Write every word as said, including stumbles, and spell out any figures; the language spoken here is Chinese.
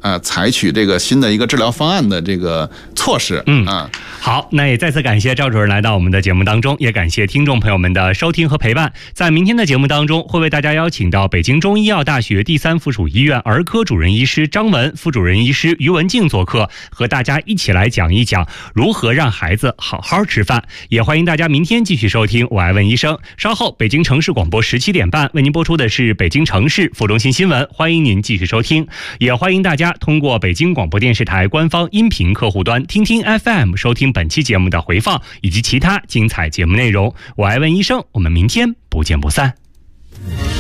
呃采取这个新的一个治疗方案的这个措施。 嗯啊， 好，那也再次感谢赵主任来到我们的节目当中，也感谢听众朋友们的收听和陪伴。在明天的节目当中，会为大家邀请到北京中医药大学第三附属医院儿科主任医师张文、副主任医师于文静做客，和大家一起来讲一讲如何让孩子好好吃饭。也欢迎大家明天继续收听我爱问医生。稍后北京城市广播十七点半为您播出的是北京城市副中心新闻，欢迎您继续收听。也欢迎大家通过北京广播电视台官方音频客户端听听 F M 收听本期节目的回放以及其他精彩节目内容。我爱问医生，我们明天不见不散。